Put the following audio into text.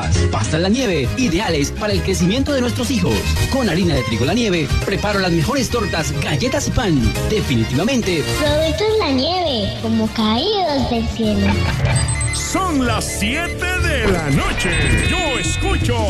nuevas. Pasta La Nieve, ideales para el crecimiento de nuestros hijos. Con harina de trigo La Nieve, preparo las mejores tortas, galletas y pan. Definitivamente. Productos La Nieve, como caídos del cielo. Son las 7 de la noche. Yo escucho